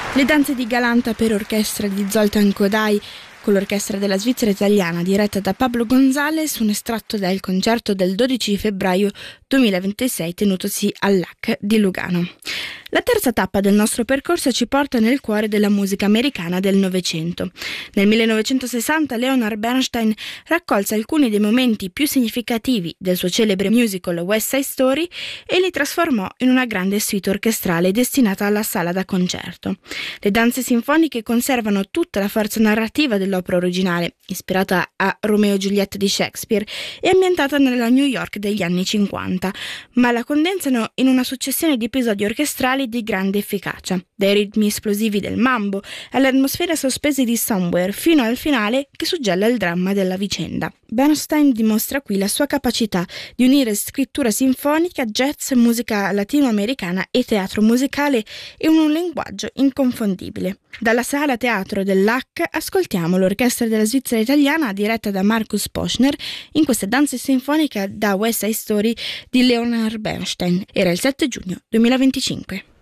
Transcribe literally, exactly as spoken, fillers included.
Le danze di Galanta per orchestra di Zoltán Kodály con l'orchestra della Svizzera Italiana diretta da Pablo González, un estratto dal concerto del dodici febbraio duemilaventisei tenutosi all'A C di Lugano. La terza tappa del nostro percorso ci porta nel cuore della musica americana del Novecento. Nel millenovecentosessanta Leonard Bernstein raccolse alcuni dei momenti più significativi del suo celebre musical West Side Story e li trasformò in una grande suite orchestrale destinata alla sala da concerto. Le danze sinfoniche conservano tutta la forza narrativa dell'opera originale, ispirata a Romeo e Giulietta di Shakespeare e ambientata nella New York degli anni cinquanta, ma la condensano in una successione di episodi orchestrali di grande efficacia, dai ritmi esplosivi del mambo alle atmosfere sospese di Somewhere fino al finale che suggella il dramma della vicenda. Bernstein dimostra qui la sua capacità di unire scrittura sinfonica, jazz, musica latinoamericana e teatro musicale in un linguaggio inconfondibile. Dalla sala teatro dell'A C ascoltiamo l'orchestra della Svizzera Italiana diretta da Markus Poschner in queste danze sinfoniche da West Side Story di Leonard Bernstein. Era il sette giugno duemilaventicinque.